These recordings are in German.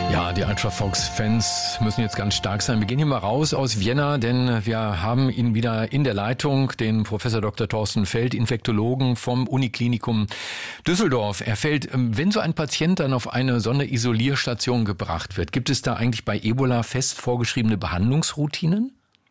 Ja, die Eintracht Fox-Fans müssen jetzt ganz stark sein. Wir gehen hier mal raus aus Vienna, denn wir haben ihn wieder in der Leitung, den Professor Dr. Thorsten Feld, Infektologen vom Uniklinikum Düsseldorf. Herr Feld, wenn so ein Patient dann auf eine Sonderisolierstation gebracht wird, gibt es da eigentlich bei Ebola fest vorgeschriebene Behandlungsroutinen?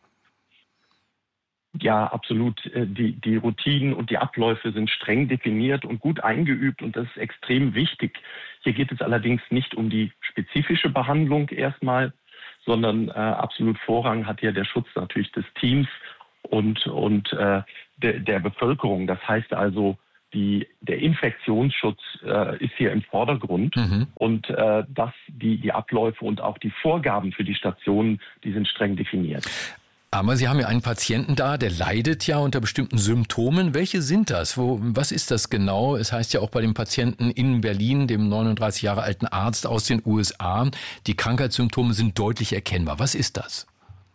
Ja, absolut. Die Routinen und die Abläufe sind streng definiert und gut eingeübt und das ist extrem wichtig. Hier geht es allerdings nicht um die spezifische Behandlung erstmal, sondern absolut Vorrang hat hier der Schutz natürlich des Teams und der Bevölkerung. Das heißt also, der Infektionsschutz ist hier im Vordergrund und die Abläufe und auch die Vorgaben für die Stationen, die sind streng definiert. Aber Sie haben ja einen Patienten da, der leidet ja unter bestimmten Symptomen. Welche sind das? Was ist das genau? Es heißt ja auch bei dem Patienten in Berlin, dem 39 Jahre alten Arzt aus den USA, die Krankheitssymptome sind deutlich erkennbar. Was ist das?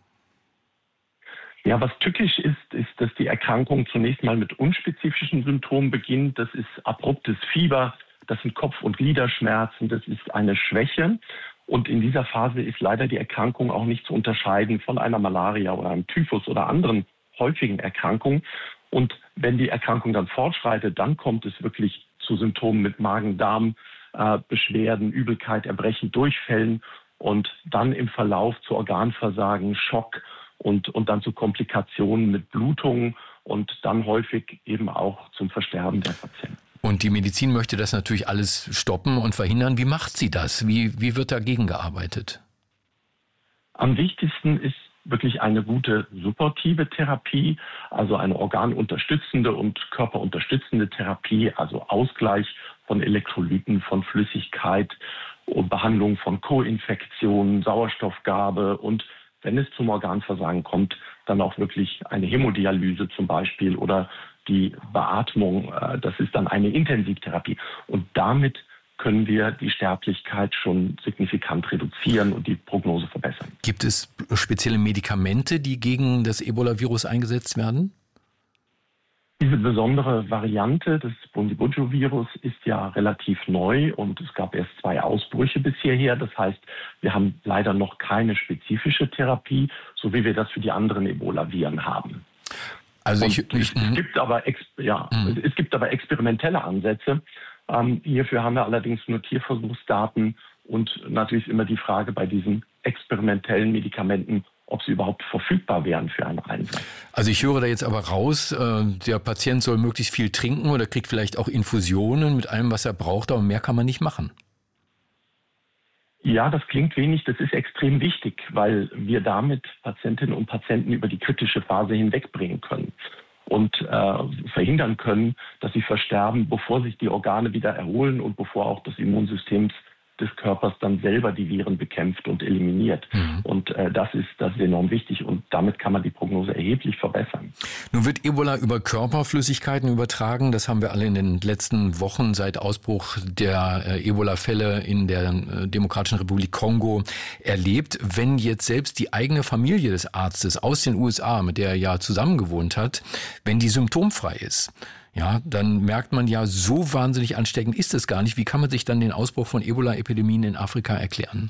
Ja, was tückisch ist, dass die Erkrankung zunächst mal mit unspezifischen Symptomen beginnt. Das ist abruptes Fieber, das sind Kopf- und Gliederschmerzen, das ist eine Schwäche. Und in dieser Phase ist leider die Erkrankung auch nicht zu unterscheiden von einer Malaria oder einem Typhus oder anderen häufigen Erkrankungen. Und wenn die Erkrankung dann fortschreitet, dann kommt es wirklich zu Symptomen mit Magen-Darm-Beschwerden, Übelkeit, Erbrechen, Durchfällen und dann im Verlauf zu Organversagen, Schock und dann zu Komplikationen mit Blutungen und dann häufig eben auch zum Versterben der Patienten. Und die Medizin möchte das natürlich alles stoppen und verhindern. Wie macht sie das? Wie wird dagegen gearbeitet? Am wichtigsten ist wirklich eine gute supportive Therapie, also eine organunterstützende und körperunterstützende Therapie, also Ausgleich von Elektrolyten, von Flüssigkeit, Behandlung von Co-Infektionen, Sauerstoffgabe und wenn es zum Organversagen kommt, dann auch wirklich eine Hämodialyse zum Beispiel oder die Beatmung, das ist dann eine Intensivtherapie. Und damit können wir die Sterblichkeit schon signifikant reduzieren und die Prognose verbessern. Gibt es spezielle Medikamente, die gegen das Ebola-Virus eingesetzt werden? Diese besondere Variante des Bundibugyo-Virus ist ja relativ neu und es gab erst 2 Ausbrüche bis hierher. Das heißt, wir haben leider noch keine spezifische Therapie, so wie wir das für die anderen Ebola-Viren haben. Also es gibt aber experimentelle Ansätze. Hierfür haben wir allerdings nur Tierversuchsdaten und natürlich immer die Frage bei diesen experimentellen Medikamenten, ob sie überhaupt verfügbar wären für einen Einsatz. Also ich höre da jetzt aber raus, der Patient soll möglichst viel trinken oder kriegt vielleicht auch Infusionen mit allem, was er braucht, aber mehr kann man nicht machen. Ja, das klingt wenig, das ist extrem wichtig, weil wir damit Patientinnen und Patienten über die kritische Phase hinwegbringen können und verhindern können, dass sie versterben, bevor sich die Organe wieder erholen und bevor auch das Immunsystem des Körpers dann selber die Viren bekämpft und eliminiert. Und das ist enorm wichtig und damit kann man die Prognose erheblich verbessern. Nun wird Ebola über Körperflüssigkeiten übertragen. Das haben wir alle in den letzten Wochen seit Ausbruch der Ebola-Fälle in der Demokratischen Republik Kongo erlebt. Wenn jetzt selbst die eigene Familie des Arztes aus den USA, mit der er ja zusammengewohnt hat, wenn die symptomfrei ist, ja, dann merkt man ja, so wahnsinnig ansteckend ist es gar nicht. Wie kann man sich dann den Ausbruch von Ebola-Epidemien in Afrika erklären?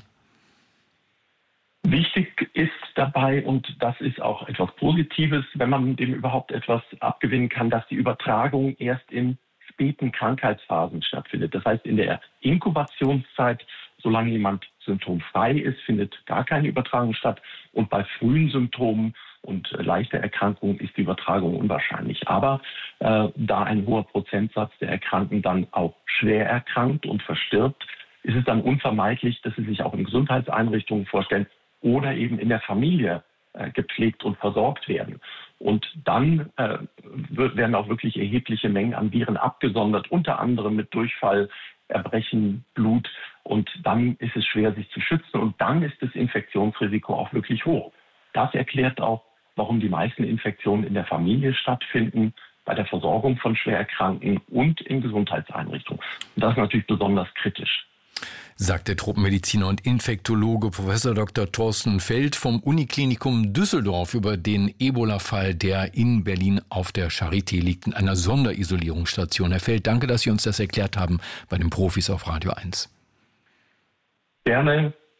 Wichtig ist dabei, und das ist auch etwas Positives, wenn man dem überhaupt etwas abgewinnen kann, dass die Übertragung erst in späten Krankheitsphasen stattfindet. Das heißt, in der Inkubationszeit, solange jemand symptomfrei ist, findet gar keine Übertragung statt. Und bei frühen Symptomen und leichter Erkrankungen ist die Übertragung unwahrscheinlich. Aber da ein hoher Prozentsatz der Erkrankten dann auch schwer erkrankt und verstirbt, ist es dann unvermeidlich, dass sie sich auch in Gesundheitseinrichtungen vorstellen oder eben in der Familie gepflegt und versorgt werden. Und dann werden auch wirklich erhebliche Mengen an Viren abgesondert, unter anderem mit Durchfall, Erbrechen, Blut. Und dann ist es schwer, sich zu schützen. Und dann ist das Infektionsrisiko auch wirklich hoch. Das erklärt auch, warum die meisten Infektionen in der Familie stattfinden, bei der Versorgung von Schwererkrankten und in Gesundheitseinrichtungen. Und das ist natürlich besonders kritisch. Sagt der Tropenmediziner und Infektologe Professor Dr. Thorsten Feld vom Uniklinikum Düsseldorf über den Ebola-Fall, der in Berlin auf der Charité liegt, in einer Sonderisolierungsstation. Herr Feld, danke, dass Sie uns das erklärt haben bei den Profis auf Radio 1. Gerne.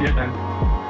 Vielen Dank.